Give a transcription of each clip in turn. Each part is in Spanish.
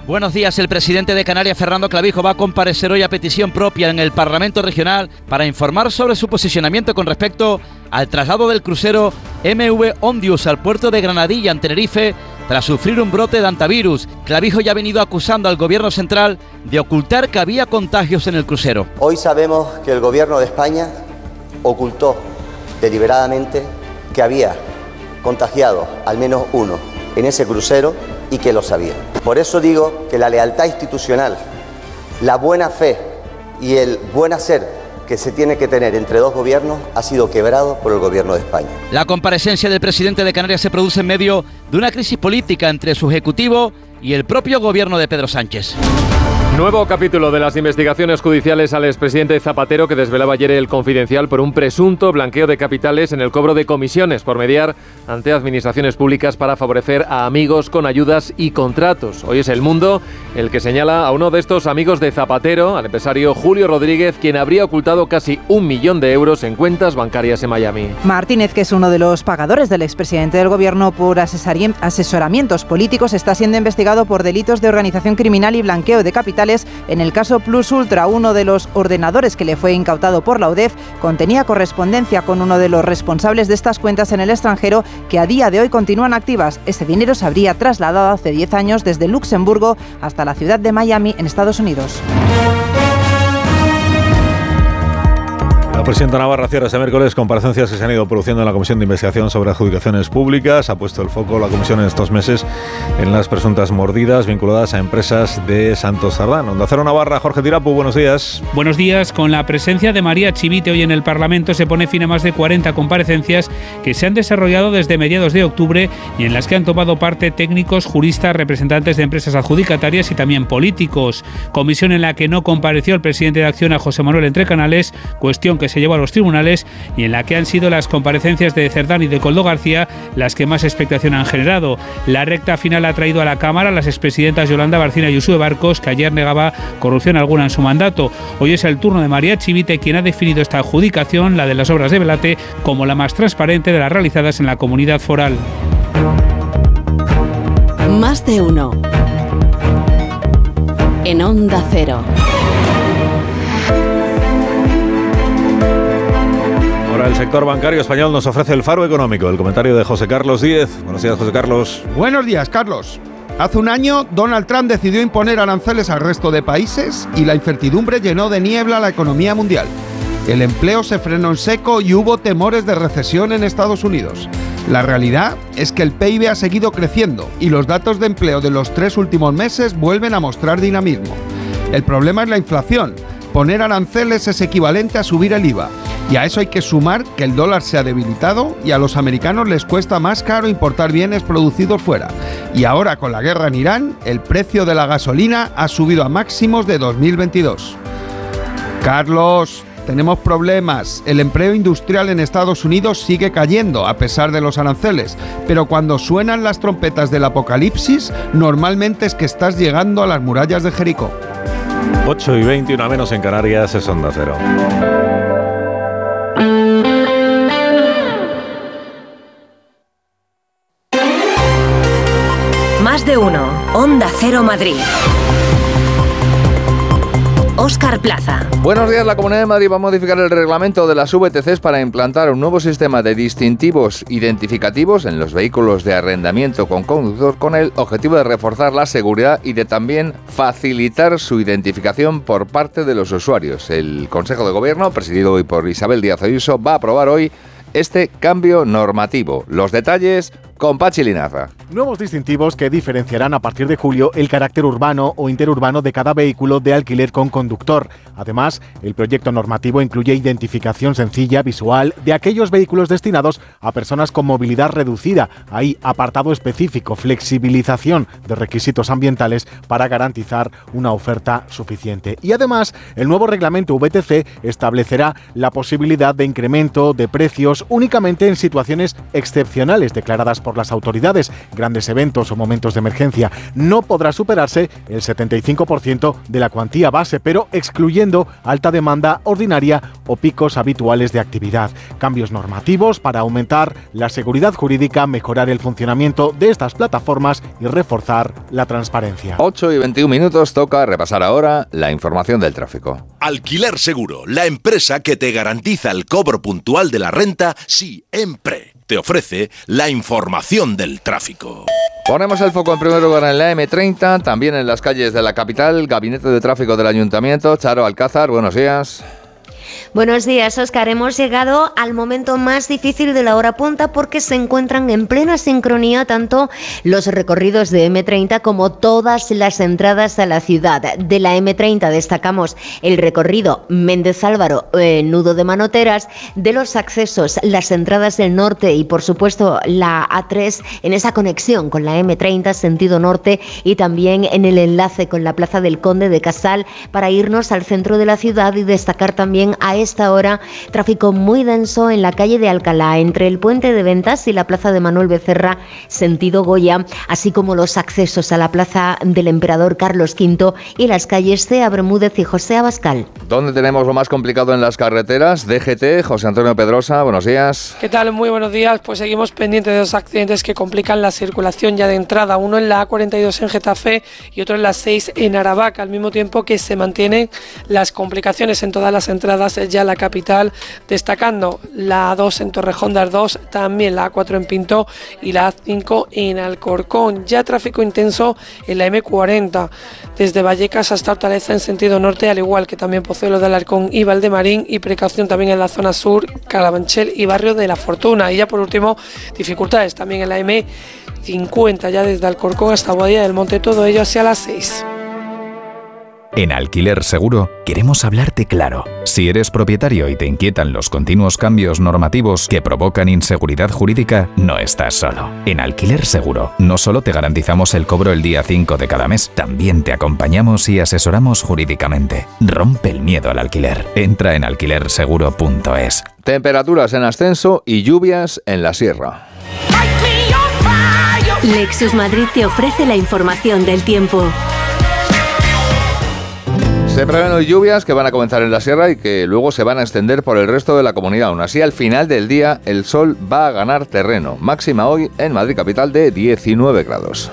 Buenos días. El presidente de Canarias, Fernando Clavijo, va a comparecer hoy a petición propia en el Parlamento Regional para informar sobre su posicionamiento con respecto al traslado del crucero MV Ondius al puerto de Granadilla, en Tenerife, tras sufrir un brote de hantavirus. Clavijo ya ha venido acusando al gobierno central de ocultar que había contagios en el crucero. Hoy sabemos que el gobierno de España ocultó deliberadamente que había contagiado al menos uno en ese crucero y que lo sabía. Por eso digo que la lealtad institucional, la buena fe y el buen hacer que se tiene que tener entre dos gobiernos ha sido quebrado por el gobierno de España. La comparecencia del presidente de Canarias se produce en medio de una crisis política entre su ejecutivo y el propio gobierno de Pedro Sánchez. Nuevo capítulo de las investigaciones judiciales al expresidente Zapatero, que desvelaba ayer El Confidencial por un presunto blanqueo de capitales en el cobro de comisiones por mediar ante administraciones públicas para favorecer a amigos con ayudas y contratos. Hoy es El Mundo el que señala a uno de estos amigos de Zapatero, al empresario Julio Rodríguez, quien habría ocultado casi 1 millón de euros en cuentas bancarias en Miami. Martínez, que es uno de los pagadores del expresidente del gobierno por asesoramientos políticos, está siendo investigado por delitos de organización criminal y blanqueo de capitales. En el caso Plus Ultra, uno de los ordenadores que le fue incautado por la UDEF contenía correspondencia con uno de los responsables de estas cuentas en el extranjero, que a día de hoy continúan activas. Ese dinero se habría trasladado hace 10 años desde Luxemburgo hasta la ciudad de Miami, en Estados Unidos. La presidenta Navarra cierra este miércoles comparecencias que se han ido produciendo en la Comisión de Investigación sobre Adjudicaciones Públicas. Ha puesto el foco la comisión en estos meses en las presuntas mordidas vinculadas a empresas de Santos Cerdán. Onda Cero Navarra, Jorge Tirapu, buenos días. Buenos días. Con la presencia de María Chivite hoy en el Parlamento se pone fin a más de 40 comparecencias que se han desarrollado desde mediados de octubre y en las que han tomado parte técnicos, juristas, representantes de empresas adjudicatarias y también políticos. Comisión en la que no compareció el presidente de Acciona, José Manuel Entrecanales, cuestión que se llevó a los tribunales, y en la que han sido las comparecencias de Cerdán y de Koldo García las que más expectación han generado. La recta final ha traído a la Cámara a las expresidentas Yolanda Barcina y Uxue Barcos, que ayer negaba corrupción alguna en su mandato. Hoy es el turno de María Chivite, quien ha definido esta adjudicación, la de las obras de Velate, como la más transparente de las realizadas en la comunidad foral. Más de uno. En Onda Cero. Ahora el sector bancario español nos ofrece el faro económico, el comentario de José Carlos Díez. Buenos días, José Carlos. Buenos días, Carlos. Hace un año, Donald Trump decidió imponer aranceles al resto de países y la incertidumbre llenó de niebla la economía mundial. El empleo se frenó en seco y hubo temores de recesión en Estados Unidos. La realidad es que el PIB ha seguido creciendo y los datos de empleo de los 3 últimos meses vuelven a mostrar dinamismo. El problema es la inflación. Poner aranceles es equivalente a subir el IVA. Y a eso hay que sumar que el dólar se ha debilitado y a los americanos les cuesta más caro importar bienes producidos fuera. Y ahora, con la guerra en Irán, el precio de la gasolina ha subido a máximos de 2022. Carlos, tenemos problemas. El empleo industrial en Estados Unidos sigue cayendo a pesar de los aranceles, pero cuando suenan las trompetas del apocalipsis, normalmente es que estás llegando a las murallas de Jericó. 8:20, una menos en Canarias, es Onda Cero. Más de uno. Onda Cero Madrid. Óscar Plaza. Buenos días. La Comunidad de Madrid va a modificar el reglamento de las VTCs para implantar un nuevo sistema de distintivos identificativos en los vehículos de arrendamiento con conductor, con el objetivo de reforzar la seguridad y de también facilitar su identificación por parte de los usuarios. El Consejo de Gobierno, presidido hoy por Isabel Díaz Ayuso, va a aprobar hoy este cambio normativo. Los detalles con Pachi Linaza. Nuevos distintivos que diferenciarán a partir de julio el carácter urbano o interurbano de cada vehículo de alquiler con conductor. Además, el proyecto normativo incluye identificación sencilla, visual, de aquellos vehículos destinados a personas con movilidad reducida. Hay apartado específico, flexibilización de requisitos ambientales para garantizar una oferta suficiente. Y además, el nuevo reglamento VTC establecerá la posibilidad de incremento de precios únicamente en situaciones excepcionales declaradas por por las autoridades, grandes eventos o momentos de emergencia. No podrá superarse el 75% de la cuantía base, pero excluyendo alta demanda ordinaria o picos habituales de actividad. Cambios normativos para aumentar la seguridad jurídica, mejorar el funcionamiento de estas plataformas y reforzar la transparencia. 8:21, toca repasar ahora la información del tráfico. Alquiler Seguro, la empresa que te garantiza el cobro puntual de la renta siempre. Te ofrece la información del tráfico. Ponemos el foco en primer lugar en la M30, también en las calles de la capital. Gabinete de Tráfico del Ayuntamiento, Charo Alcázar, buenos días. Buenos días, Óscar. Hemos llegado al momento más difícil de la hora punta porque se encuentran en plena sincronía tanto los recorridos de M30 como todas las entradas a la ciudad. De la M30 destacamos el recorrido Méndez Álvaro, nudo de Manoteras, de los accesos, las entradas del norte y por supuesto la A3 en esa conexión con la M30 sentido norte y también en el enlace con la Plaza del Conde de Casal para irnos al centro de la ciudad y destacar también a esta hora tráfico muy denso en la calle de Alcalá, entre el Puente de Ventas y la Plaza de Manuel Becerra, sentido Goya, así como los accesos a la Plaza del Emperador Carlos V y las calles Cea Bermúdez y José Abascal. ¿Dónde tenemos lo más complicado en las carreteras? DGT, José Antonio Pedrosa, buenos días. ¿Qué tal? Muy buenos días. Pues seguimos pendientes de los accidentes que complican la circulación ya de entrada, uno en la A42 en Getafe y otro en la 6 en Aravaca, al mismo tiempo que se mantienen las complicaciones en todas las entradas ya la capital, destacando la A2 en Torrejón de Ardoz, también la A4 en Pinto y la A5 en Alcorcón. Ya tráfico intenso en la M40, desde Vallecas hasta Hortaleza en sentido norte, al igual que también Pozuelo de Alarcón y Valdemarín, y precaución también en la zona sur, Carabanchel y Barrio de la Fortuna. Y ya por último, dificultades también en la M50, ya desde Alcorcón hasta Boadilla del Monte, todo ello hacia las 6. En Alquiler Seguro queremos hablarte claro. Si eres propietario y te inquietan los continuos cambios normativos que provocan inseguridad jurídica, no estás solo. En Alquiler Seguro no solo te garantizamos el cobro el día 5 de cada mes, también te acompañamos y asesoramos jurídicamente. Rompe el miedo al alquiler. Entra en alquilerseguro.es. Temperaturas en ascenso y lluvias en la sierra. Lexus Madrid te ofrece la información del tiempo. Se prevén hoy lluvias que van a comenzar en la sierra y que luego se van a extender por el resto de la comunidad. Aún así, al final del día, el sol va a ganar terreno. Máxima hoy en Madrid capital de 19 grados.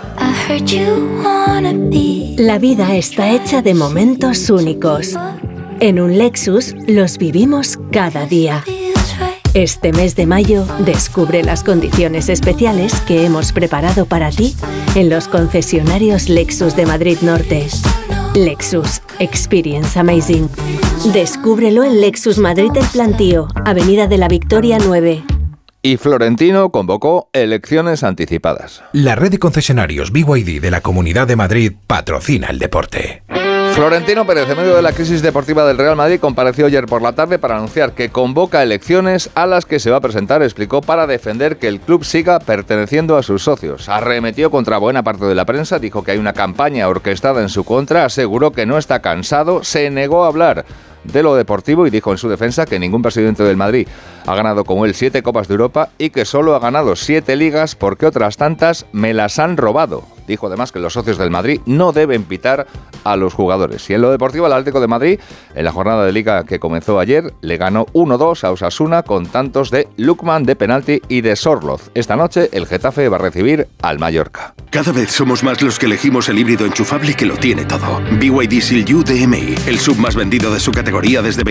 La vida está hecha de momentos únicos. En un Lexus los vivimos cada día. Este mes de mayo, descubre las condiciones especiales que hemos preparado para ti en los concesionarios Lexus de Madrid Norte. Lexus. Experience Amazing. Descúbrelo en Lexus Madrid El Plantío, Avenida de la Victoria 9. Y Florentino convocó elecciones anticipadas. La red de concesionarios BYD de la Comunidad de Madrid patrocina el deporte. Florentino Pérez, en medio de la crisis deportiva del Real Madrid, compareció ayer por la tarde para anunciar que convoca elecciones a las que se va a presentar, explicó, para defender que el club siga perteneciendo a sus socios. Arremetió contra buena parte de la prensa, dijo que hay una campaña orquestada en su contra, aseguró que no está cansado, se negó a hablar de lo deportivo y dijo en su defensa que ningún presidente del Madrid ha ganado como él 7 Copas de Europa y que solo ha ganado 7 ligas porque otras tantas me las han robado. Dijo además que los socios del Madrid no deben pitar a los jugadores. Y en lo deportivo, el Atlético de Madrid, en la jornada de Liga que comenzó ayer, le ganó 1-2 a Osasuna con tantos de Lukman de penalti y de Sorloz. Esta noche el Getafe va a recibir al Mallorca. Cada vez somos más los que elegimos el híbrido enchufable que lo tiene todo. BYD Seal U DMI, el sub más vendido de su categoría desde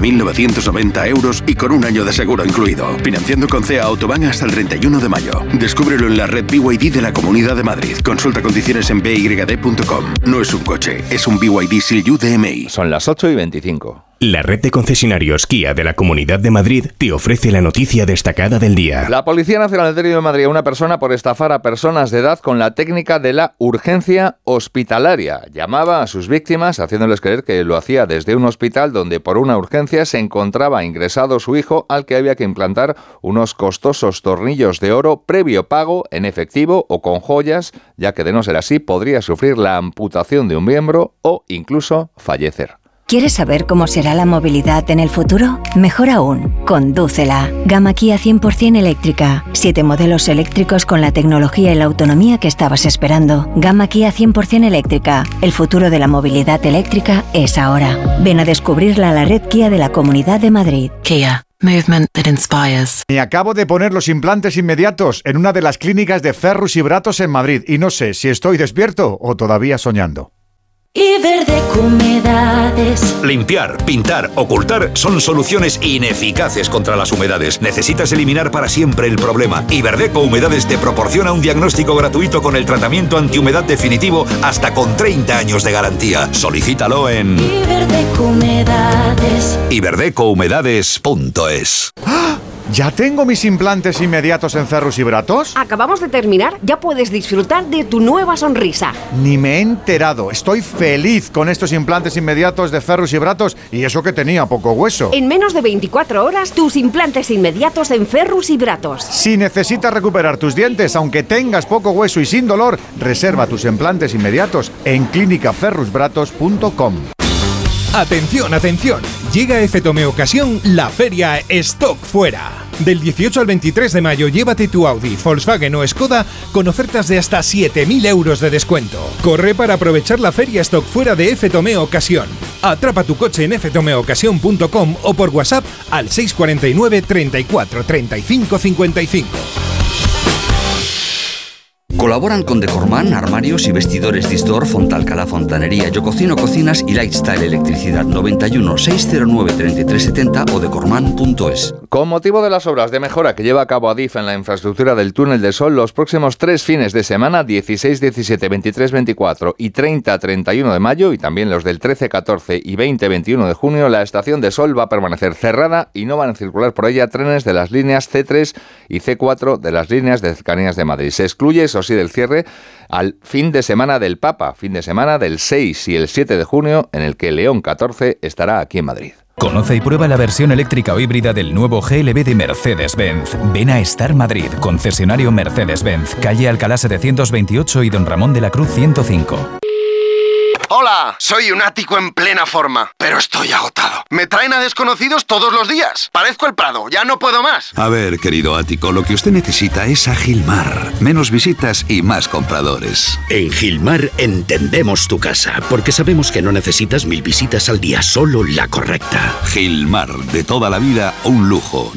29.990 euros y con un año de seguro incluido. Financiando con CEA Autobahn hasta el 31 de mayo. Descúbrelo en la red BYD de la Comunidad de Madrid. Consulta condiciones en byd.com. No es un coche, es un BYD Seal U DMI. Son las 8:25. La red de concesionarios Kia de la Comunidad de Madrid te ofrece la noticia destacada del día. La Policía Nacional del Territorio de Madrid a una persona por estafar a personas de edad con la técnica de la urgencia hospitalaria. Llamaba a sus víctimas haciéndoles creer que lo hacía desde un hospital donde por una urgencia se encontraba ingresado su hijo, al que había que implantar unos costosos tornillos de oro previo pago en efectivo o con joyas, ya que de no ser así podría sufrir la amputación de un miembro o incluso fallecer. ¿Quieres saber cómo será la movilidad en el futuro? Mejor aún, condúcela. Gama Kia 100% eléctrica. 7 modelos eléctricos con la tecnología y la autonomía que estabas esperando. Gama Kia 100% eléctrica. El futuro de la movilidad eléctrica es ahora. Ven a descubrirla a la red Kia de la Comunidad de Madrid. Kia. Movement that inspires. Me acabo de poner los implantes inmediatos en una de las clínicas de Ferrus y Bratos en Madrid y no sé si estoy despierto o todavía soñando. Iberdeco Humedades. Limpiar, pintar, ocultar son soluciones ineficaces contra las humedades. Necesitas eliminar para siempre el problema. Iberdeco Humedades te proporciona un diagnóstico gratuito con el tratamiento antihumedad definitivo hasta con 30 años de garantía. Solicítalo en Iberdeco Humedades. iberdecouhumedades.es. ¡Ah! ¿Ya tengo mis implantes inmediatos en Ferrus y Bratos? Acabamos de terminar, ya puedes disfrutar de tu nueva sonrisa. Ni me he enterado. Estoy feliz con estos implantes inmediatos de Ferrus y Bratos y eso que tenía poco hueso. En menos de 24 horas, tus implantes inmediatos en Ferrus y Bratos. Si necesitas recuperar tus dientes, aunque tengas poco hueso y sin dolor, reserva tus implantes inmediatos en clínicaferrusbratos.com. Atención, atención. Llega a FTOME Ocasión la feria Stock Fuera. Del 18 al 23 de mayo llévate tu Audi, Volkswagen o Skoda con ofertas de hasta 7.000 euros de descuento. Corre para aprovechar la feria Stock Fuera de FTOME Ocasión. Atrapa tu coche en ftomeocasión.com o por WhatsApp al 649 34 35 55. Colaboran con Decorman, armarios y vestidores Distor, Fontalcalá Fontanería, Yo Cocino Cocinas y Lifestyle Electricidad. 91 609 3370 o decorman.es. Con motivo de las obras de mejora que lleva a cabo Adif en la infraestructura del Túnel del Sol, los próximos 3 fines de semana, 16, 17, 23, 24 y 30, 31 de mayo, y también los del 13, 14 y 20, 21 de junio, la Estación de Sol va a permanecer cerrada y no van a circular por ella trenes de las líneas C3 y C4 de las líneas de cercanías de Madrid. Se excluye, eso sí, del cierre al fin de semana del Papa, fin de semana del 6 y el 7 de junio, en el que León XIV estará aquí en Madrid. Conoce y prueba la versión eléctrica o híbrida del nuevo GLB de Mercedes-Benz. Ven a Star Madrid, concesionario Mercedes-Benz, calle Alcalá 728 y Don Ramón de la Cruz 105. Hola, soy un ático en plena forma, pero estoy agotado. Me traen a desconocidos todos los días. Parezco el Prado, ya no puedo más. A ver, querido ático, lo que usted necesita es a Gilmar. Menos visitas y más compradores. En Gilmar entendemos tu casa, porque sabemos que no necesitas 1000 visitas al día, solo la correcta. Gilmar, de toda la vida, un lujo.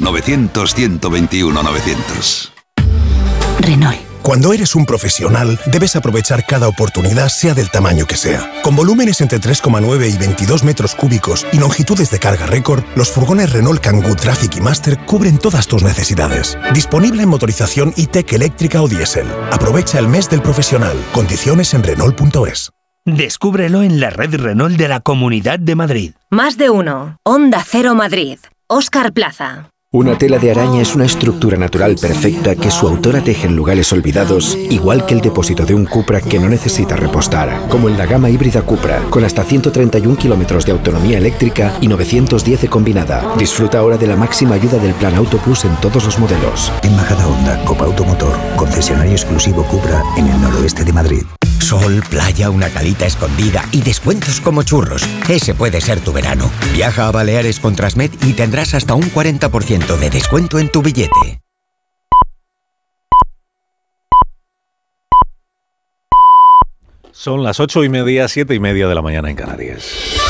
900-121-900. Renault. Cuando eres un profesional, debes aprovechar cada oportunidad, sea del tamaño que sea. Con volúmenes entre 3,9 y 22 metros cúbicos y longitudes de carga récord, los furgones Renault Kangoo Traffic y Master cubren todas tus necesidades. Disponible en motorización e-Tech eléctrica o diésel. Aprovecha el mes del profesional. Condiciones en Renault.es. Descúbrelo en la red Renault de la Comunidad de Madrid. Más de uno. Onda Cero Madrid. Óscar Plaza. Una tela de araña es una estructura natural perfecta que su autora teje en lugares olvidados, igual que el depósito de un Cupra que no necesita repostar, como en la gama híbrida Cupra, con hasta 131 kilómetros de autonomía eléctrica y 910 de combinada. Disfruta ahora de la máxima ayuda del Plan Auto Plus en todos los modelos. Embajada Honda, Copa Automotor, concesionario exclusivo Cupra en el noroeste de Madrid. Sol, playa, una calita escondida y descuentos como churros. Ese puede ser tu verano. Viaja a Baleares con Transmed y tendrás hasta un 40% de descuento en tu billete. Son las 8:30, 7:30 de la mañana en Canarias.